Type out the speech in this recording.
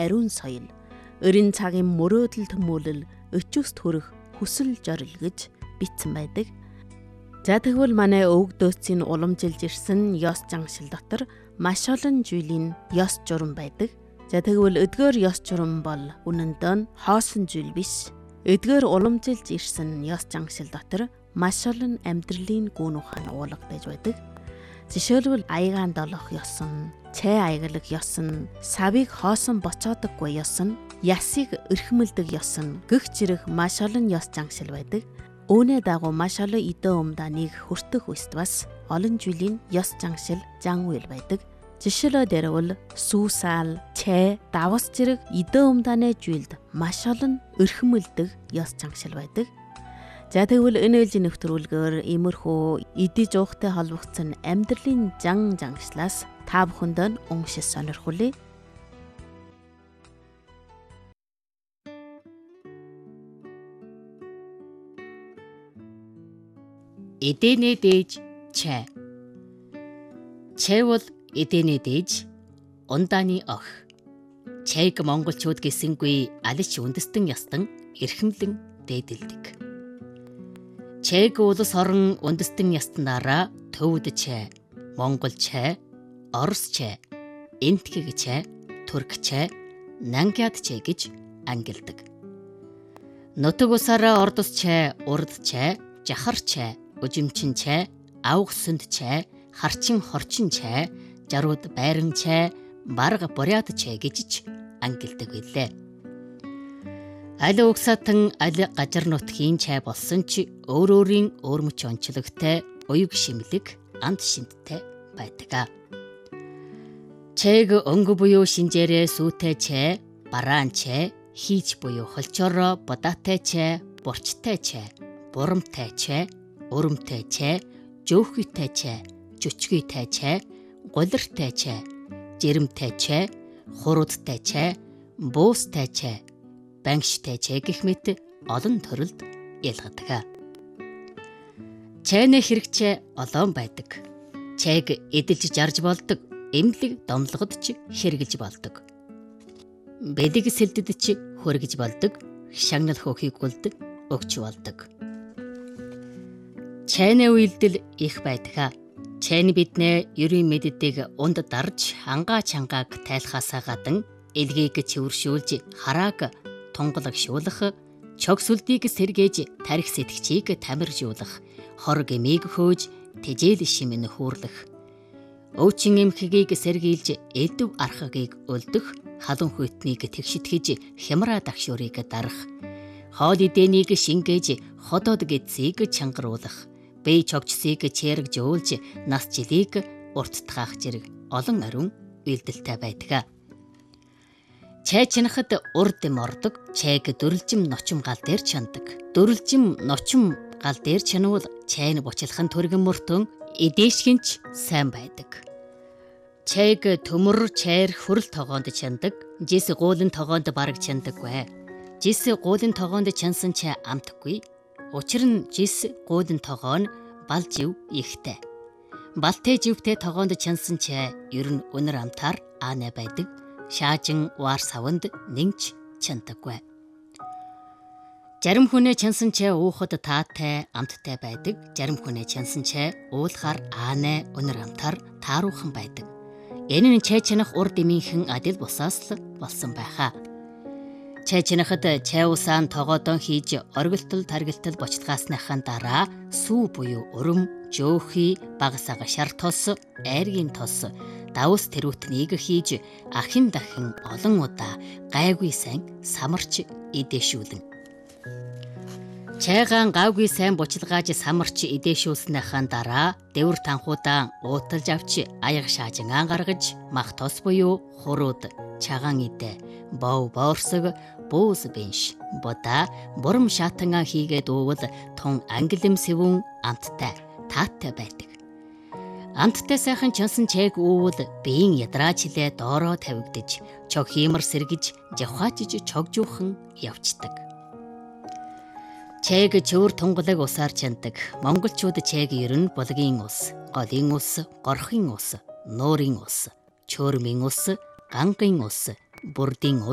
ариун соёл, өрийн цагийн мөрөөдөл төмөөлөл, өчөөс төрөх хүсэл зорил гэж бичсэн байдаг. За тэгвэл манай өвөг дөөцийн уламжилж ирсэн ёс заншил дотор маш олон зүйлийн ёс журам байдаг. За тэгвэл эдгээр ёс журам бол үнэндээ нь хоосон зүйл биш. Эдгээр уламжилж ирсэн ёс заншил дотор маш олон амьдралын гүн ухаан уулгадаж байдаг. Жишээлбэл аягаан долох ёс нь, цай аяглах ёс нь, савыг хоосон боцоодоггүй ёс нь, ясыг эрхмэлдэг ёс нь гэх зэрэг маш олон ёс заншил байдаг. Үүнээ дагуу маш олон идэ умдааныг хүртэх үст бас олон жилийн ёс заншил зан үйл байдаг. Жишээлбэл дэрвэл сүүсаал, цай, давас зэрэг идэ умдааны жилд маш олон эрхмэлдэг ёс заншил байдаг. За тэгвэл энэ ээлжийн нэвтрүүлгээр иймэрхүү идэж уухтай холбогдсон амьдралын зан заншлаас та бүхэнд нь уншиж сонирхуулъя. Эдэнэ дээж чай. Чай бол эдэнэ дээж ундааны ох. Чайг монголчууд гэсэнгүй алич үндэстэн ястан эрхэмлэн дээдэлдэг. Чайг улс орон үндэстэн ястанаараа төвд чай, монгол чай, орос чай, энтхэг чай, турк чай, нангяд чай гэж ангилдаг. Нутаг усаараа ордос чай, урд чай, жахар чай, үжимчин чай, авх сүнд чай, харчин хорчин чай, жарууд байран чай, барга буряд чай гэж ангилдаг билээ. Аль угсаатан аль гажар нутгийн чай болсон ч өөр өөрийн өөр мөч онцлогтой, уяг шимлэг, амт шинттэй байдаг. Чайг өнгө буюу шинжээрээ сүүтэй чай, бараан чай, хийж буюу холчороо бодаатай чай, бурчтай чай, бурамтай чай, өрөмтэй чай, жөөхүйтэй чай, жүчгүйтэй чай, гулиртай чай, жирэмтэй чай, хуруудтай чай, буустай чай, бангштай чай гэх мэт олон төрөлд ялгадаг. Чайны хэрэгцээ олон байдаг. Чайг эдэлж жарж болдог, эмнэлэг домлогод ч хэрэглэж болдог. Бэлэг сэлдэд ч хөргөж болдог, шагнал хөөхийг үлд өгч болдог. Чайны үйлдэл их байдаг. Чайны биднээ ерийн мэддэг унд дарж ангаа чангааг тайлхаасаа гадан элгийг цэвэршүүлж харааг тунгалагшуулах, чог сүлдийг сэргээж тарих сэтгчийг тамиржуулах, хор гэмийг хөөж тэжээл шимэн хүүрлэх, өвчин эмхэгийг сэргийлж элдв архагийг өлдөх, халуун хүйтнийг тэгшитгэж хямраа дагшуурыг дарах, хоол идэнийг шингээж ходоод гэдсийг чангаруулах, бие чогчсыг чэрэг жуулж нас жилийг урттгаах зэрэг олон ариун үйлдэлтэй байдаг. Чай чинахад урд эм ордог, чайг дөрөлжим ночим гал дээр чандаг. Дөрөлжим ночим гал дээр чанвал чайны бучлахын төргөн мөртөн эдээшгэнч сайн байдаг. Чайг төмөр чайр хөрөл тогоонд чандаг, жис гуулын тогоонд бараг чандаггүй. Жис гуулын тогоонд чансан чай амтгүй. Учир нь жис гуулын тогоо нь бал жив ихтэй. Балтэй живтэй тогоонд чансан чай ер нь өнөр амтаар аанай байдаг. Шаажин вар савнд нэгч чандаггүй. Зарим хүнээ чансан чай уухад таатай, амттай байдаг. Зарим хүнээ чансан чай уулахаар аанай, өнөр амтаар таарухан байдаг. Энэ нь чай чинах урд эмийнхэн адил бусаас л болсон байхаа. Чай чинахад чай усаан тогоодон хийж оргилтол таргилтал бочлогааснахаа дараа сүү буюу өрөм, жөөхий, багасага шар тос, айргийн тос, давс тэрүүтнийг хийж ахин дахин олон удаа гайгүй сайн самарч идээшүүлэн. Чайгаан гайгүй сайн бочлгааж самарч идээшүүлснэхаа дараа дэвэр танхуудаа ууталж авч аяг шаажингаан гаргаж мах тос буюу хурууд, чагаан идэ, бов боорсог, буус бенш, бода, бурам шатангаа хийгээд уувал тун ангилэм сэвүүн амттай, таатай байдаг. Амттай сайхан чансан чайг уувал биеийн ядраачлээ доороо тавигдаж, чог хиймар сэргэж, жавхаачиж чогжуухан явцдаг. Чайг чөөр тунгалаг усаар чандаг. Монголчууд чайг ер нь булгийн ус, голын ус, горхын ус, нуурын ус, чөөрмийн ус, гангийн ус, бүрдийн ус,